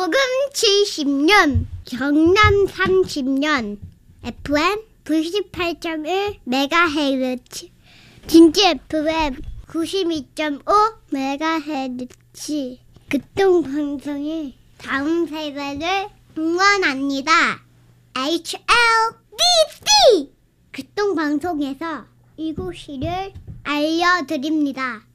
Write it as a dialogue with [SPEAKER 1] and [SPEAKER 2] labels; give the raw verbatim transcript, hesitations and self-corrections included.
[SPEAKER 1] 소금 칠십 년, 경남 삼십 년, 에프엠 구십팔 점 일 메가헤르츠, 진주 에프엠 구십이 점 오 메가헤르츠. 극동방송의 다음 세대를 응원합니다. 에이치 엘 디 씨 극동방송에서 이곳을 알려드립니다.